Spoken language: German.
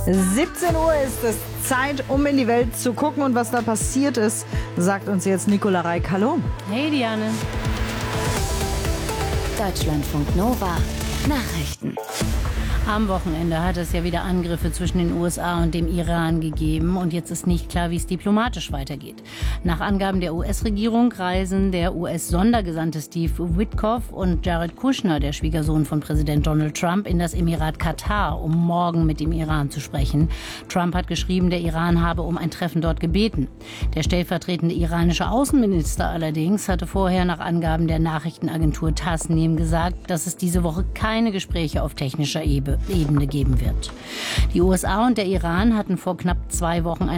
17 Uhr ist es Zeit, um in die Welt zu gucken. Und was da passiert ist, sagt uns jetzt Nicola Reik. Hallo. Hey Diane. Deutschlandfunk Nova Nachrichten. Am Wochenende hat es ja wieder Angriffe zwischen den USA und dem Iran gegeben. Und jetzt ist nicht klar, wie es diplomatisch weitergeht. Nach Angaben der US-Regierung reisen der US-Sondergesandte Steve Witkoff und Jared Kushner, der Schwiegersohn von Präsident Donald Trump, in das Emirat Katar, um morgen mit dem Iran zu sprechen. Trump hat geschrieben, der Iran habe um ein Treffen dort gebeten. Der stellvertretende iranische Außenminister allerdings hatte vorher nach Angaben der Nachrichtenagentur Tasnim gesagt, dass es diese Woche keine Gespräche auf technischer Ebene geben wird. Die USA und der Iran hatten vor knapp 2 Wochen